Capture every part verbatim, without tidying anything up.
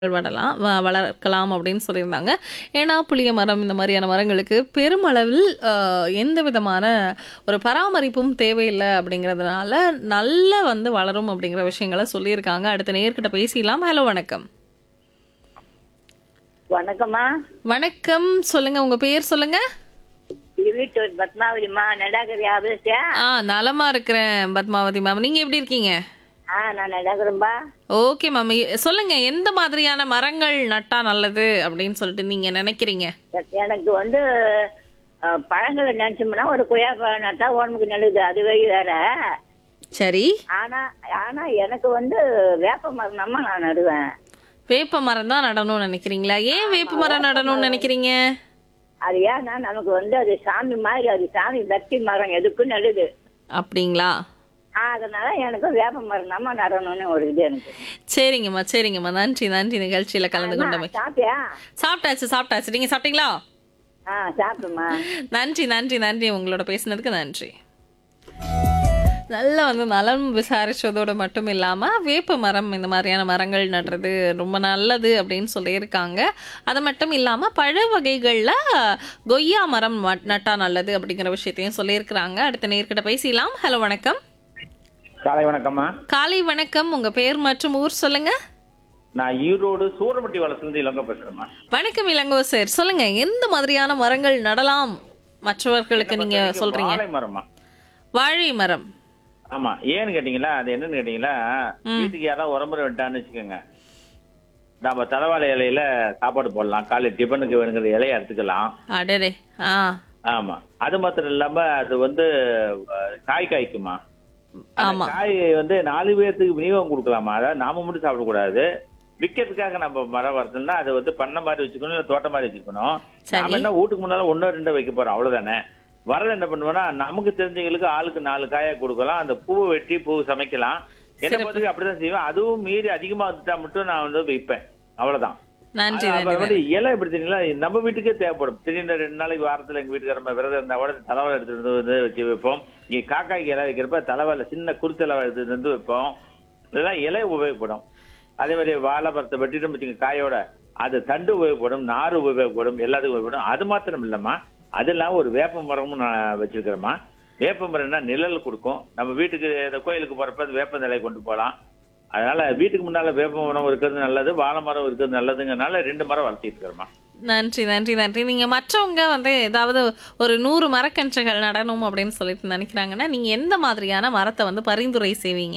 வளரலாம் வ வளர்க்கலாம் அப்படின்னு சொல்லியிருந்தாங்க. ஏன்னா, புளிய மரம் இந்த மாதிரியான மரங்களுக்கு பெருமளவில் அ எந்த விதமான ஒரு பராமரிப்பும் தேவையில்ல அப்படிங்கிறதுனால, நல்லா வந்து வளரும் அப்படிங்கிற விஷயங்கள சொல்லியிருக்காங்க. அடுத்த நேயர்கிட்ட பேசிடலாம். ஹலோ வணக்கம். வணக்கம்மா. வணக்கம். சொல்லுங்க. உங்க பேர் சொல்லுங்க? வீட்டூர் பத்மாவதிம்மா. நடாகரியா பேசியா? ஆ நலமா இருக்கிறேன் பத்மாவதி மேம். நீங்க எப்படி இருக்கீங்க? ஆ நான் நடாகரம்பா. Okay ma'am. சொல்லுங்க, எந்த மாதிரியான மரங்கள் நட்டா நல்லது அப்படின்னு சொல்லிட்டு நீங்க நினைக்கிறீங்க? எனக்கு வந்து அஹ், பழங்களை நினைச்சோம்னா ஒரு கொய்யாப்பழம் நட்டா உடம்புக்கு நல்லது, அது வழி வேற. சரி. ஆனா ஆனா எனக்கு வந்து வேப்ப மரம் நம்ம நான் நடுவேன். வேப்ப மரம் தான் நடணும்னு நினைக்கிறீங்களா? ஏன் வேப்ப மரம் நடணும்னு நினைக்கிறீங்க? அது ஏன்னா நமக்கு வந்து அது சாமி மாதிரி, அது சாமி பக்தி மரம், எதுக்கும் நல்லது. அப்படிங்களா? ஆ, அதனால எனக்கு வேப்ப மரம் நம்ம நடணும்னு ஒரு இது எனக்கு. சரிங்கம்மா, சரிங்கம்மா. நன்றி, நன்றி நிகழ்ச்சியில கலந்து கொண்டமை. சாப்பிட்டியா? சாப்பிட்டாச்சு, சாப்பிட்டாச்சு. நீங்க சாப்பிட்டீங்களா? ஆ சாப்பிடுமா. நன்றி, நன்றி, நன்றி. உங்களோட பேசுனதுக்கு நன்றி. நல்லா வந்து நலம் விசாரிச்சதோட மட்டும் இல்லாம வேப்ப மரம் இந்த மாதிரியான மரங்கள் நடுறது ரொம்ப நல்லது அப்படின்னு சொல்லியிருக்காங்க. அது மட்டும் இல்லாம பழ வகைகள்ல கொய்யா மரம் ம- நட்டா நல்லது அப்படிங்கிற விஷயத்தையும் சொல்லியிருக்கிறாங்க. அடுத்த நேர்கிட்ட பேசலாம். ஹலோ வணக்கம். காலை வணக்கம்மா. காலை வணக்கம். உங்க பேர் மற்றும் ஊர் சொல்லுங்க. நான் ஈரோடு சூரப்பட்டி வளர்ச்சிலிருந்து இளங்க பேசுறேம்மா. வணக்கம் இளங்கோ சார். சொல்லுங்க, எந்த மாதிரியான மரங்கள் நடலாம் மற்றவர்களுக்கு நீங்க சொல்றீங்க? வாழை மரம்மா. வாழை மரம். ஆமா, ஏன்னு கேட்டீங்களா, அது என்னன்னு கேட்டீங்களா, வீட்டுக்கு யாராவது உரம்புற விட்டான்னு வச்சுக்கோங்க, நம்ம தலைவாழை இலையில சாப்பாடு போடலாம், காலை டிஃபனுக்கு வேணுங்கிற இலையை எடுத்துக்கலாம். அடரே. ஆ. ஆமா, அது மாத்திரம் இல்லாம அது வந்து அஹ், காய் காய்க்குமா. அந்த ஆமா. காய் வந்து நாலு பேர்த்துக்கு விநியோகம் கொடுக்கலாமா. அதாவது நாம மட்டும் சாப்பிடக்கூடாது, விற்கிறதுக்காக நம்ம மரம் வளர்த்தோம்னா அது வந்து பண்ணை மாதிரி வச்சுக்கணும், இல்ல தோட்டம் மாதிரி வச்சுக்கணும். சரி. நாம என்ன வீட்டுக்கு முன்னால ஒன்னோ ரெண்டோ வைக்க போறோம், அவ்வளவுதானே. வரது என்ன பண்ணுவோம்னா, நமக்கு தெரிஞ்சவங்களுக்கு ஆளுக்கு நாலு காயை கொடுக்கலாம், அந்த பூவை வெட்டி பூ சமைக்கலாம். என்ன சிறப்பு. பொறுத்தவரைக்கும் அப்படிதான் செய்வேன். அதுவும் மீறி அதிகமா வந்துட்டா மட்டும் நான் வந்து வைப்பேன், அவ்வளவுதான். நன்றி, அது நன்றி, வந்து நன்றி. இலை எப்படி தெரியுங்களா, நம்ம வீட்டுக்கே தேவைப்படும். திடீர்னு ரெண்டு நாளைக்கு வாரத்துல எங்க வீட்டுக்காரம்ப விரதம் இருந்தா கூட தலைவாழை எடுத்துட்டு வந்து வச்சு வைப்போம். இங்க காக்காய்க்கு இலை வைக்கிறப்ப தலைவாழை சின்ன குருத்தலை எடுத்துட்டு வந்து வைப்போம். இதெல்லாம் இலை உபயோகப்படும். அதே மாதிரி வாழை மரத்தை வெட்டிட்டு வச்சுங்க காயோட, அது தண்டு உபயோகப்படும், நாறு உபயோகப்படும், எல்லாத்துக்கும் உபயோகப்படும். அது மாத்திரம் இல்லம்மா, அது இல்லாம ஒரு வேப்ப மரமும் நான் வச்சிருக்கிறேம்மா. வேப்ப மரம்னா நிழல் கொடுக்கும். நம்ம வீட்டுக்கு இந்த கோயிலுக்கு போறப்ப அந்த வேப்ப நிலையை கொண்டு போகலாம். அதனால வீட்டுக்கு முன்னால வேப்ப மரம் இருக்கிறது நல்லது, வாழை மரம் இருக்கிறது நல்லதுங்கிறனால ரெண்டு மரம் வளர்த்திட்டு இருக்கிறோம்மா. நன்றி, நன்றி, நன்றி. நீங்க மற்றவங்க வந்து ஏதாவது ஒரு நூறு மரக்கன்றுகள் நடணும் அப்படின்னு சொல்லிட்டு நினைக்கிறாங்கன்னா, நீங்க எந்த மாதிரியான மரத்தை வந்து பரிந்துரை செய்வீங்க?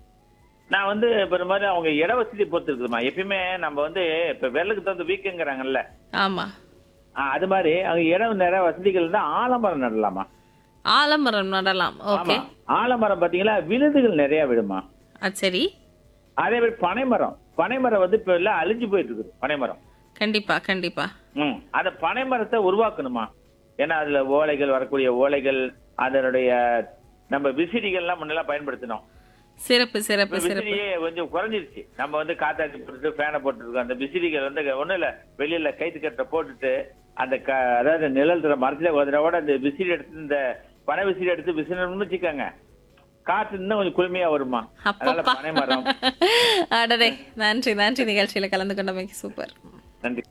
நான் வந்து இப்ப இந்த மாதிரி அவங்க இட வசதி பொறுத்து இருக்குதுமா. எப்பயுமே நம்ம வந்து இப்ப வெள்ளக்கு தகுந்த வீக்குங்கிறாங்கல்ல, ஆமா. அது மாதிரி அவங்க இடம் நிறைய வசதிகள் இருந்தா ஆலமரம் நடலாமா. ஆலமரம் நடலாம். ஓகே. ஆமா, ஆலமரம் பாத்தீங்களா விழுதுகள் நிறைய விடுமா. அது சரி. அதே மாதிரி பனைமரம், பனைமரம் வந்து இப்ப எல்லாம் அழிஞ்சு போயிட்டு இருக்குது பனைமரம். கண்டிப்பா, கண்டிப்பா. ம் அந்த பனைமரத்தை உருவாக்கணுமா. ஏன்னா அதுல ஓலைகள், வரக்கூடிய ஓலைகள், அதனுடைய நம்ம விசிறிகள்லாம் முன்னெல்லாம் பயன்படுத்தினோம். சிறப்பு, சிறப்பு, சிறப்பு. விசிறியே கொஞ்சம் குறைஞ்சிருச்சு. நம்ம வந்து காத்தாடி போட்டுட்டு ஃபேனை போட்டுருக்கோம். அந்த விசிறிகள் வந்து ஒண்ணும் இல்ல, வெளியில கைத்து கட்டை போட்டுட்டு அந்த க அதாவது நிழல் தர மரத்துல ஒரு தடவை அந்த விசிறி எடுத்து, இந்த பனை விசிறி எடுத்து விசிறணும்னு வச்சுக்கோங்க, காற்று இன்னும் கொஞ்சம் குளுமையா வருமா. அதனால அப்பப்பா. பனை மரம். அடடே. நன்றி, நன்றி நிகழ்ச்சியில கலந்து கொண்டமைக்கு. சூப்பர். நன்றி.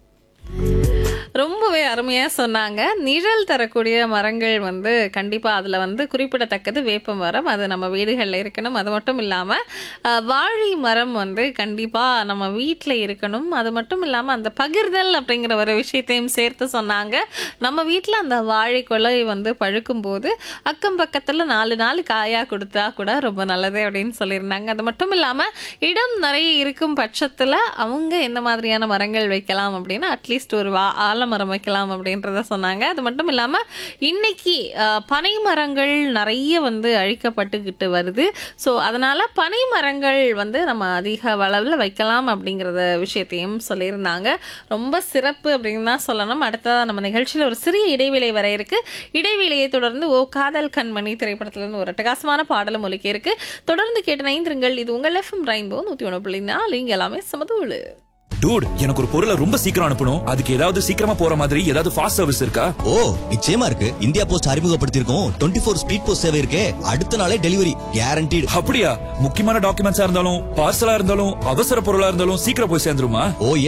ரொம்பவே அருமையா சொன்னாங்க. நிழல் தரக்கூடிய மரங்கள் வந்து கண்டிப்பா அதுல வந்து குறிப்பிடத்தக்கது வேப்ப மரம். அது நம்ம வீடுகள்ல இருக்கணும். அது மட்டும் இல்லாம அஹ், வாழை மரம் வந்து கண்டிப்பா நம்ம வீட்டுல இருக்கணும். அது மட்டும் இல்லாம அந்த பகிர்தல் அப்படிங்கிற ஒரு விஷயத்தையும் சேர்த்து சொன்னாங்க. நம்ம வீட்டுல அந்த வாழை கொலை வந்து பழுக்கும் போது அக்கம் பக்கத்துல நாலு நாலு காயா கொடுத்தா கூட ரொம்ப நல்லது அப்படின்னு சொல்லியிருந்தாங்க. அது மட்டும் இல்லாம இடம் நிறைய இருக்கும் பட்சத்துல அவங்க எந்த மாதிரியான மரங்கள் வைக்கலாம் அப்படின்னா, அட்லீஸ்ட் ஒரு வா ஆலமரம் வைக்கலாம் அப்படின்றத சொன்னாங்க. அது மட்டும் இல்லாம இன்னைக்கு அஹ், பனை மரங்கள் நிறைய வந்து அழிக்கப்பட்டுக்கிட்டு வருது. ஸோ அதனால பனை மரங்கள் வந்து நம்ம அதிக அளவில் வைக்கலாம் அப்படிங்கிறத விஷயத்தையும் சொல்லியிருந்தாங்க. ரொம்ப சிறப்பு அப்படின்னு தான் சொல்லணும். அடுத்ததாக நம்ம நிகழ்ச்சியில் ஒரு சிறிய இடைவேளை வர இருக்கு. இடைவேளையை தொடர்ந்து ஓ காதல் கண்மணி திரைப்படத்திலிருந்து ஒரு அட்டகாசமான பாடலும் ஒலிக்க இருக்கு. தொடர்ந்து கேட்டு நைந்திருங்கள். இது உங்கள் எஃப்எம் ரெயின்போ நூத்தி ஒன்று புள்ளி நாலு. இங்க எல்லாமே சமதூளு. டூட், எனக்கு ஒரு பொருளை ரொம்ப சீக்கிரம் அனுப்பணும். அதுக்கு ஏதாவது சீக்கிரமா போற மாதிரி ஏதாவது ஃபாஸ்ட் சர்வீஸ் இருக்கா? ஓ நிச்சயமா இருக்கு. India post அறிமுகப்படுத்தியிருக்கோம் twenty four speed post சேவை இருக்கே, அடுத்த நாளே டெலிவரி கேரண்டீடு. அப்படியா? முக்கியமான டாக்குமெண்ட்ஸா இருந்தாலும் பார்சலா இருந்தாலும் அவசர பொருளா இருந்தாலும் சீக்கிரம் போய் சேர்ந்துருமா? ஓ